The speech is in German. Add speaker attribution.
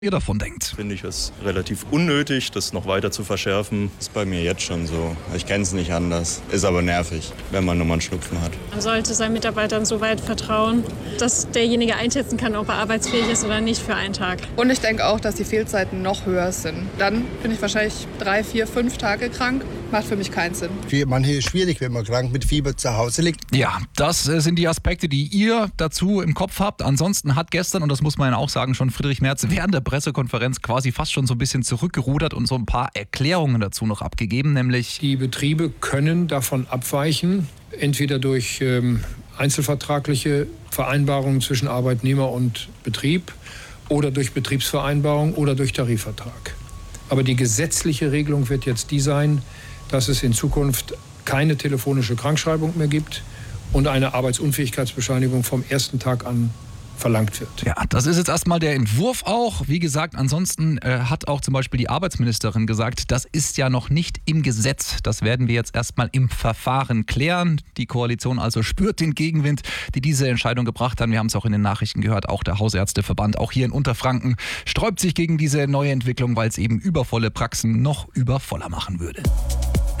Speaker 1: ihr davon denkt.
Speaker 2: Finde ich es relativ unnötig, das noch weiter zu verschärfen.
Speaker 3: Ist bei mir jetzt schon so. Ich kenne es nicht anders. Ist aber nervig, wenn man nur mal einen Schnupfen hat.
Speaker 4: Man sollte seinen Mitarbeitern so weit vertrauen, dass derjenige einschätzen kann, ob er arbeitsfähig ist oder nicht für einen Tag.
Speaker 5: Und ich denke auch, dass die Fehlzeiten noch höher sind. Dann bin ich wahrscheinlich 3, 4, 5 Tage krank. Macht für mich keinen Sinn.
Speaker 6: Für manche ist es schwierig, wenn man krank mit Fieber zu Hause liegt.
Speaker 1: Ja, das sind die Aspekte, die ihr dazu im Kopf habt. Ansonsten hat gestern, und das muss man ja auch sagen, schon Friedrich Merz während der Pressekonferenz quasi fast schon so ein bisschen zurückgerudert und so ein paar Erklärungen dazu noch abgegeben, nämlich:
Speaker 7: Die Betriebe können davon abweichen, entweder durch einzelvertragliche Vereinbarungen zwischen Arbeitnehmer und Betrieb oder durch Betriebsvereinbarung oder durch Tarifvertrag. Aber die gesetzliche Regelung wird jetzt die sein, dass es in Zukunft keine telefonische Krankschreibung mehr gibt und eine Arbeitsunfähigkeitsbescheinigung vom ersten Tag an verlangt wird.
Speaker 1: Ja, das ist jetzt erstmal der Entwurf auch. Wie gesagt, ansonsten hat auch zum Beispiel die Arbeitsministerin gesagt, das ist ja noch nicht im Gesetz. Das werden wir jetzt erstmal im Verfahren klären. Die Koalition also spürt den Gegenwind, die diese Entscheidung gebracht haben. Wir haben es auch in den Nachrichten gehört, auch der Hausärzteverband, auch hier in Unterfranken, sträubt sich gegen diese neue Entwicklung, weil es eben übervolle Praxen noch übervoller machen würde.